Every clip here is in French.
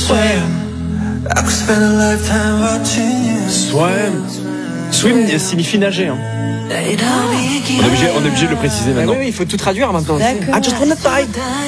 Swim signifie nager. Hein. On est obligé de le préciser maintenant. Oui, il faut tout traduire maintenant. D'accord. I just wanna dive.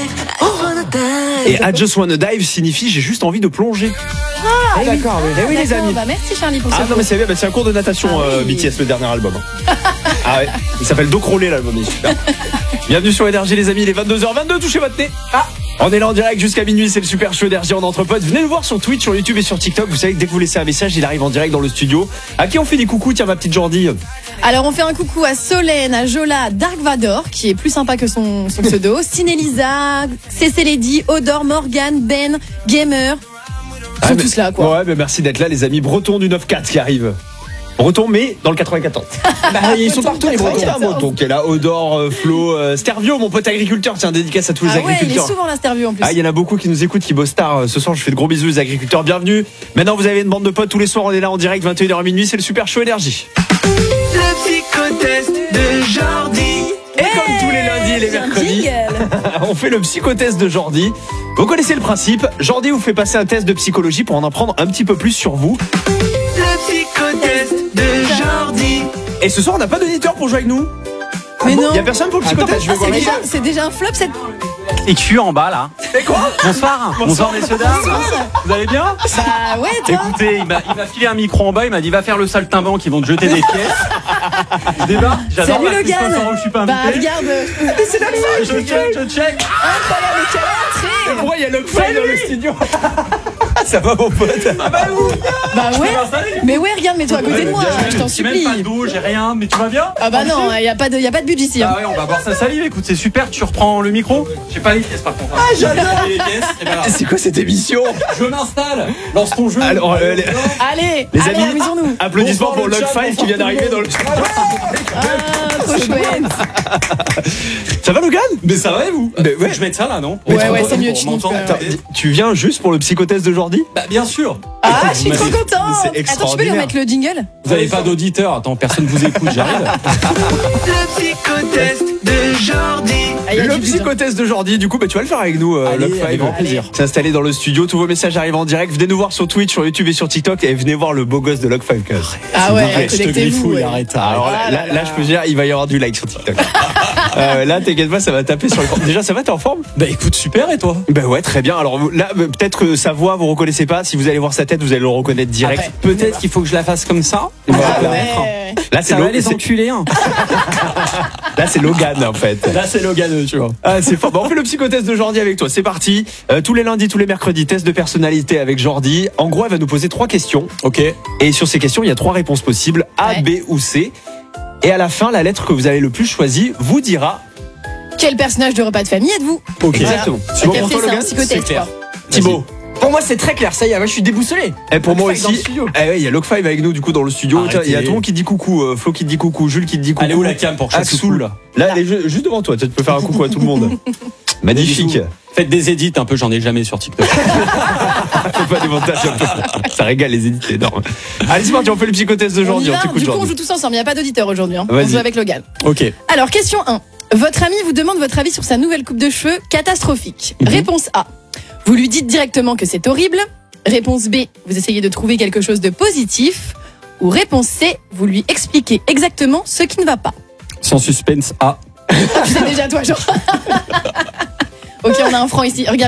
Et I just wanna dive signifie j'ai juste envie de plonger. Ah, d'accord. Oui, les amis. Bah, merci Charlie pour ce Ah non, mais c'est bien, c'est un cours de natation, BTS, le dernier album. Ah ouais, il s'appelle Dos Crawlé l'album, il est super. Bienvenue sur Énergie, les amis, il est 22h22, touchez votre nez. On est là en direct jusqu'à minuit, c'est le super show Énergie en entre potes. Venez le voir sur Twitch, sur YouTube et sur TikTok. Vous savez que dès que vous laissez un message, il arrive en direct dans le studio. À qui on fait des coucous, tiens ma petite Jordi? Alors on fait un coucou à Solène, à Jola, Dark Vador, qui est plus sympa que son pseudo, Cinélisa, CC Lady, Odor, Morgan, Ben, Gamer. Ils sont tous là, quoi. Ouais, mais merci d'être là, les amis. Breton du 9-4 qui arrive. Breton, mais dans le 94. Ils sont partout, les Bretons. Breton qui est là, Odor, Flo, Stervio, mon pote agriculteur. Tiens, dédicace à tous les agriculteurs. Ouais, il est souvent là, Stervio, en plus. Il y en a beaucoup qui nous écoutent, qui bossent tard. Ce soir, je fais de gros bisous, les agriculteurs. Bienvenue. Maintenant, vous avez une bande de potes tous les soirs. On est là en direct, 21h à minuit. C'est le super show Énergie. Le psychotest de Jordi. Et comme tous les lundis et les mercredis, on fait le psychotest de Jordi. Vous connaissez le principe. Jordi vous fait passer un test de psychologie pour en apprendre un petit peu plus sur vous. Le psychotest de Jordi. Et ce soir, on n'a pas d'auditeur pour jouer avec nous. Mais non. Il y a personne pour le psychotest. Je vais voir les gars. C'est déjà un flop cette. EQ en bas là. Et quoi? Bonsoir messieurs dames. Vous allez bien? Bah ouais, toi. Écoutez, il m'a filé un micro en bas, il m'a dit va faire le saltimbanque, ils vont te jeter des pièces. Je débarque, j'adore Salut la le piste gars. au où je suis pas Bah invité. regarde. C'est là Je check. Incroyable, quelle entrée. Pourquoi il y a le fly dans le studio? Ça va mon pote? Bah ouais. Mais ouais, regarde, mets-toi à côté de moi, je t'en J'ai même supplie. pas de dos, j'ai rien, mais tu vas bien? Ah bah non, y a pas de budget ici. Ah ouais, on va boire sa salive, écoute, c'est super, tu reprends le micro. J'ai pas les pièces par contre. Ah j'adore les pièces. Et ben là, C'est quoi cette émission? je m'installe, lance ton jeu. Alors, Allez, les allez, amis, amusons-nous. applaudissements Bonsoir, pour le Log chat, 5 qui vient d'arriver dans le studio. Ah, trop chouette. Ça va Logan? Mais ça va et vous? Mais Faut que je mette ça là, non? Ouais, c'est mieux, Pour tu m'entendre. m'entends. Tu viens juste pour le psychotest de Jordi? Bah bien sûr. Ah, je suis trop contente. c'est Attends, tu peux lui extraordinaire. remettre le jingle? Vous avez pas d'auditeur, attends, personne vous écoute, j'arrive. Le psychotest de Jordi. Ah, y a Le du but, hein. psychotest de Jordi, du coup, bah, tu vas le faire avec nous, Allez, Log 5. avec grand plaisir. C'est installé dans le studio, tous vos messages arrivent en direct. Venez nous voir sur Twitch, sur YouTube et sur TikTok et venez voir le beau gosse de Log 5. Ah ouais, Je te connectez-vous. griffouille, Ouais. arrête. Alors là, je peux dire, il va y avoir du like sur TikTok. Là, t'inquiète pas, ça va taper sur le. Déjà, ça va, t'es en forme? Bah écoute, super, et toi? Ben ouais, très bien. Alors là, peut-être que sa voix, vous reconnaissez pas. Si vous allez voir sa tête, vous allez le reconnaître direct. Après, peut-être qu'il faut que je la fasse comme ça. Ah Voilà. ouais. Là, c'est Ça va les enculés, hein. Là, c'est Logan en fait. Là, c'est Loganeux, tu vois. Ah, c'est fort. Bon, on fait le psychotest de Jordi avec toi. C'est parti. Tous les lundis, tous les mercredis, test de personnalité avec Jordi. En gros, elle va nous poser 3 questions. Ok. Et sur ces questions, il y a 3 réponses possibles. A, Ouais. B ou C. Et à la fin, la lettre que vous avez le plus choisie vous dira. Quel personnage de repas de famille êtes-vous? Ok. Exactement. Voilà. C'est bon Ok, pour toi, c'est un Logan? psychotest, C'est clair. quoi. Thibaut. Pour moi, c'est très clair, ça y est, moi, je suis déboussolé. Et pour moi Log 5 dans aussi. le studio. Eh ouais, il y a Log 5 avec nous du coup dans le studio. Arrêtez. Il y a tout le monde qui dit coucou. Flo qui te dit coucou. Jules qui te dit coucou. Allez où la cam pour que je fasse coucou, Axoul. là? Là, elle est juste devant toi. Tu peux faire un coucou à tout le monde. Magnifique. Bisous. Faites des edits un peu, j'en ai jamais sur TikTok. Fais pas des montages un peu. Ça régale les édits, c'est énorme. Allez, c'est parti, on fait le psychotest de On y Jordi. On va. t'écoute Du coup, on Jordi. joue tous ensemble. Il n'y a pas d'auditeur aujourd'hui. Hein. On Vas-y. joue avec Logan. Ok. Alors, question 1. Votre ami vous demande votre avis sur sa nouvelle coupe de cheveux catastrophique. Réponse A. Vous lui dites directement que c'est horrible. Réponse B. Vous essayez de trouver quelque chose de positif. Ou réponse C. Vous lui expliquez exactement ce qui ne va pas. Sans suspense A. C'est déjà toi, genre. Ok, on a un franc ici. Regarde.